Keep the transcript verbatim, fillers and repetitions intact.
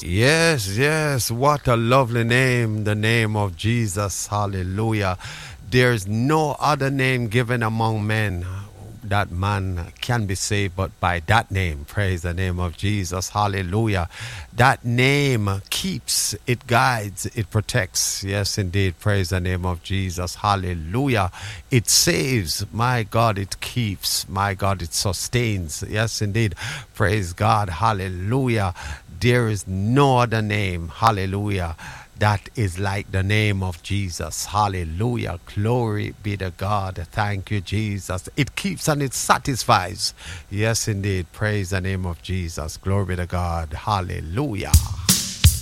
Yes, yes. What a lovely name, the name of Jesus. Hallelujah. There's no other name given among men that man can be saved but by that name. Praise the name of Jesus. Hallelujah. That name keeps, it guides, it protects. Yes, indeed. Praise the name of Jesus. Hallelujah. It saves. My God, it keeps. My God, it sustains. Yes, indeed. Praise God. Hallelujah. There is no other name. Hallelujah. That is like the name of Jesus. Hallelujah. Glory be to God. Thank you, Jesus. It keeps and it satisfies. Yes, indeed. Praise the name of Jesus. Glory be to God. Hallelujah.